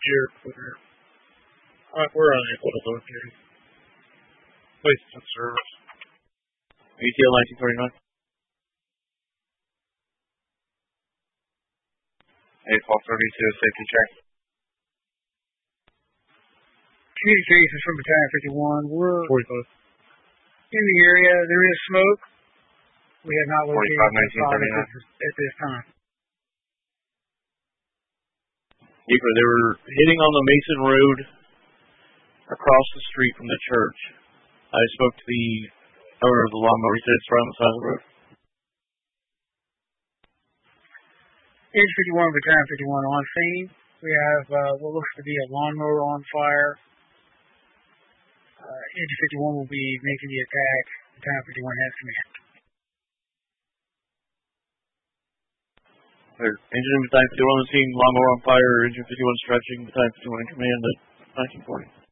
You're clear. We're unable to locate. Place in service. ATL 1939. 8432, safety check. Communications from Battalion 51. We're 45. in the area. There is smoke. We have not located 45, 1939. at this time. Keeper, they were hitting on the Mason Road across the street from the church. I spoke to the owner of the lawnmower. He said it's right on the side of the road. Engine 51, Battalion 51 on scene. We have what looks to be a lawnmower on fire. Engine 51 will be making the attack. Battalion 51 has command. Engine Battalion 51 on the scene, lawnmower on fire, Engine 51 stretching, Battalion 51 in command at 1940.